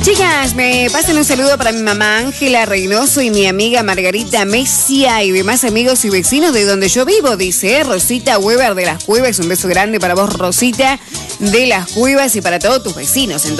Chicas, me pasen un saludo para mi mamá Ángela Reynoso y mi amiga Margarita Mesia y demás amigos y vecinos de donde yo vivo, dice Rosita Weber de Las Cuevas. Un beso grande para vos, Rosita de Las Cuevas, y para todos tus vecinos. Entonces,